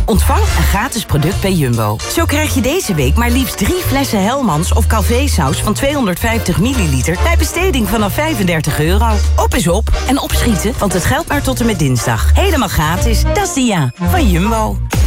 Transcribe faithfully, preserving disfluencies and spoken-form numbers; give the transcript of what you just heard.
Ontvang een gratis product bij Jumbo. Zo krijg je deze week maar liefst drie flessen Helmans of Calvé-saus van tweehonderdvijftig milliliter... bij besteding vanaf vijfendertig euro. Op is op en opschieten, want het geldt maar tot en met dinsdag. Helemaal gratis. Dat is Dia van Jumbo.